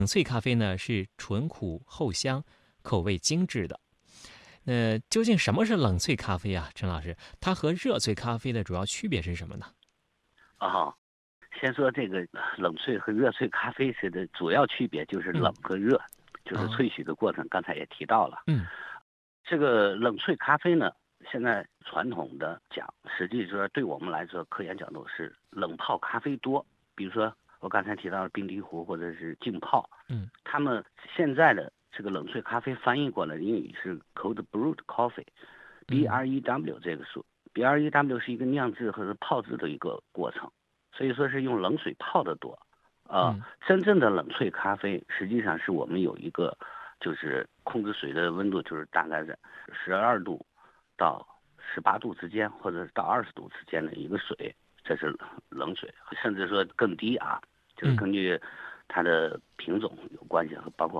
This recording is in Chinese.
冷萃咖啡呢是醇苦后香，口味精致的。那究竟什么是冷萃咖啡啊，陈老师？它和热萃咖啡的主要区别是什么呢？ 啊，先说这个冷萃和热萃咖啡是的主要区别就是嗯， 冷和热，就是哦， 萃取的过程，刚才也提到了。 嗯这个冷萃咖啡呢，现在传统的讲，实际说对我们来说，科研角度是冷泡咖啡多。比如说我刚才提到的冰滴壶或者是浸泡， 嗯他们现在的这个冷萃咖啡翻译过来的英语是 cold brewed coffee，B 嗯 R E W 这个数，B R E W 是一个酿制或者泡制的一个过程，所以说是用冷水泡的多。 嗯真正的冷萃咖啡实际上是我们有一个就是控制水的温度，就是大概在12度到18度之间，或者到20度之间的一个水，这是冷水，甚至说更低啊，就是嗯根据它的品种有关系，包括